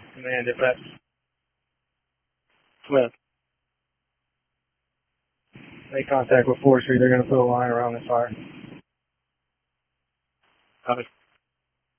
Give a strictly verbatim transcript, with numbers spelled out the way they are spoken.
Command, if that's Smith. Make contact with forestry. They're going to put a line around the fire. Copy.